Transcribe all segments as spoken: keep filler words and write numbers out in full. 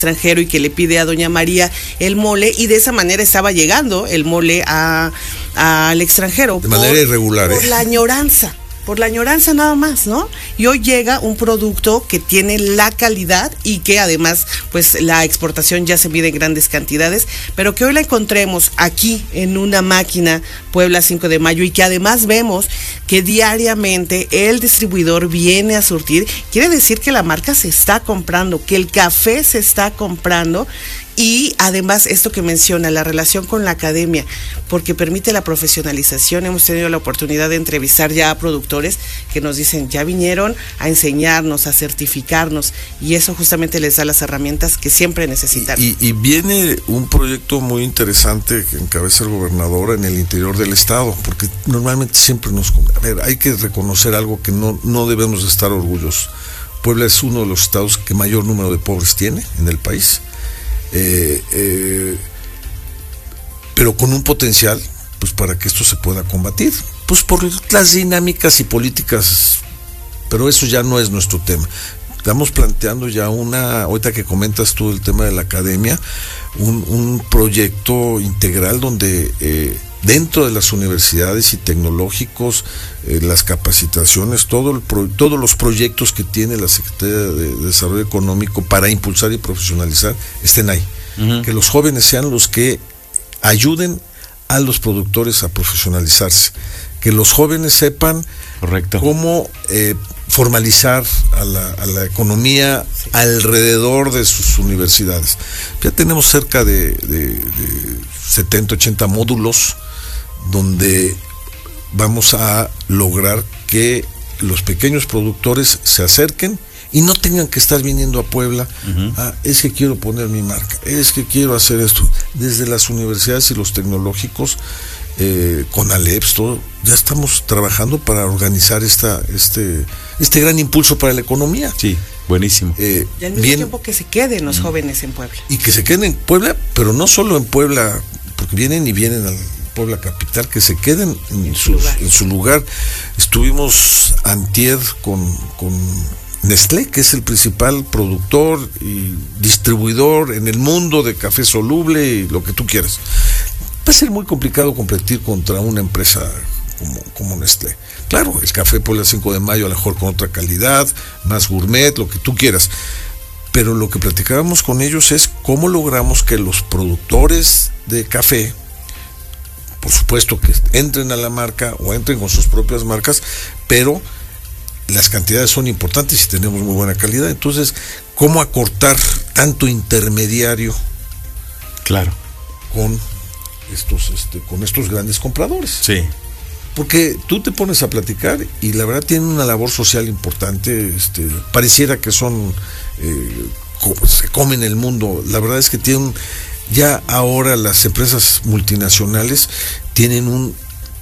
extranjero y que le pide a doña María el mole, y de esa manera estaba llegando el mole a, a, al extranjero. De manera por, irregular, por ¿eh? la añoranza. Por la añoranza nada más, ¿no? Y hoy llega un producto que tiene la calidad y que además, pues la exportación ya se mide en grandes cantidades, pero que hoy la encontremos aquí en una máquina Puebla cinco de mayo y que además vemos que diariamente el distribuidor viene a surtir, quiere decir que la marca se está comprando, que el café se está comprando. Y además esto que menciona, la relación con la academia, porque permite la profesionalización. Hemos tenido la oportunidad de entrevistar ya a productores que nos dicen, ya vinieron a enseñarnos, a certificarnos, y eso justamente les da las herramientas que siempre necesitan. Y, y viene un proyecto muy interesante que encabeza el gobernador en el interior del estado, porque normalmente siempre nos... A ver, hay que reconocer algo que no, no debemos de estar orgullosos. Puebla es uno de los estados que mayor número de pobres tiene en el país. Eh, eh, pero con un potencial pues para que esto se pueda combatir, pues por las dinámicas y políticas, pero eso ya no es nuestro tema. Estamos planteando ya una, ahorita que comentas tú el tema de la academia, un, un proyecto integral donde eh, dentro de las universidades y tecnológicos, eh, las capacitaciones, todo el pro, todos los proyectos que tiene la Secretaría de Desarrollo Económico para impulsar y profesionalizar estén ahí. Uh-huh. Que los jóvenes sean los que ayuden a los productores a profesionalizarse. Que los jóvenes sepan Correcto. cómo eh, formalizar a la, a la economía sí. alrededor de sus universidades. Ya tenemos cerca de, de, de setenta, ochenta módulos donde vamos a lograr que los pequeños productores se acerquen y no tengan que estar viniendo a Puebla, uh-huh. ah, es que quiero poner mi marca, es que quiero hacer esto. Desde las universidades y los tecnológicos, eh, con Aleps, todo, ya estamos trabajando para organizar esta, este, este gran impulso para la economía. Sí, buenísimo. Eh, y al mismo bien, tiempo que se queden los uh-huh. jóvenes en Puebla. Y que se queden en Puebla, pero no solo en Puebla, porque vienen y vienen al Puebla capital, que se queden en, en, sus, su, en su lugar. Estuvimos antier con, con Nestlé, que es el principal productor y distribuidor en el mundo de café soluble y lo que tú quieras. Va a ser muy complicado competir contra una empresa como, como Nestlé. Claro, el café Puebla cinco de mayo a lo mejor con otra calidad, más gourmet, lo que tú quieras. Pero lo que platicábamos con ellos es cómo logramos que los productores de café, por supuesto que entren a la marca o entren con sus propias marcas, pero las cantidades son importantes y tenemos muy buena calidad. Entonces, ¿cómo acortar tanto intermediario? Claro. Con estos, este, con estos grandes compradores. Sí. Porque tú te pones a platicar y la verdad tienen una labor social importante. Este, pareciera que son eh, co- se comen el mundo. La verdad es que tienen ya ahora las empresas multinacionales tienen un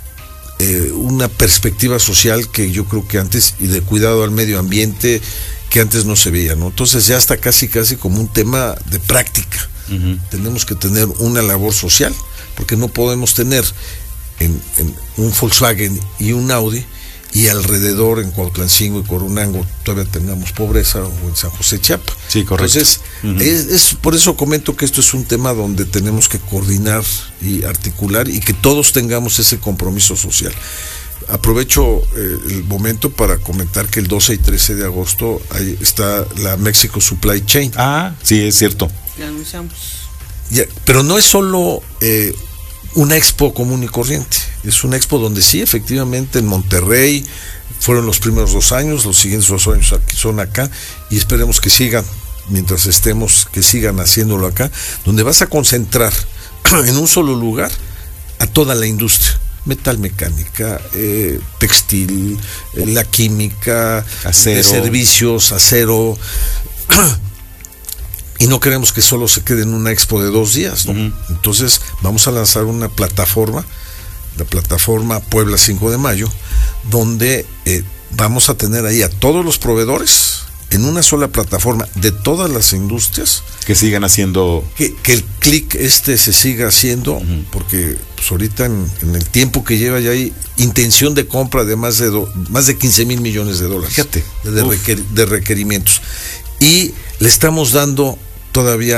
eh, una perspectiva social que yo creo que antes, y de cuidado al medio ambiente, que antes no se veía, ¿no? Entonces ya está casi casi como un tema de práctica. Uh-huh. Tenemos que tener una labor social, porque no podemos tener en, en un Volkswagen y un Audi y alrededor en Cuautlancingo y Corunango todavía tengamos pobreza, o en San José Chiapa. Sí, correcto. Entonces, uh-huh. es, es por eso comento que esto es un tema donde tenemos que coordinar y articular y que todos tengamos ese compromiso social. Aprovecho eh, el momento para comentar que el doce y trece de agosto ahí está la Mexico Supply Chain. Ah, sí, es cierto. La anunciamos. Ya, pero no es solo eh, una expo común y corriente, es una expo donde sí, efectivamente, en Monterrey fueron los primeros dos años, los siguientes dos años aquí, son acá, y esperemos que sigan, mientras estemos, que sigan haciéndolo acá, donde vas a concentrar en un solo lugar a toda la industria, metalmecánica, eh, textil, eh, la química, acero, de servicios, acero. Y no queremos que solo se quede en una expo de dos días, ¿no? Uh-huh. Entonces vamos a lanzar una plataforma, la plataforma Puebla cinco de mayo, donde eh, vamos a tener ahí a todos los proveedores en una sola plataforma de todas las industrias. Que sigan haciendo... Que, que el clic este se siga haciendo, uh-huh. porque pues, ahorita en, en el tiempo que lleva ya hay intención de compra de más de, do, más de quince mil millones de dólares. Fíjate. De, de, requer, de requerimientos. Y le estamos dando todavía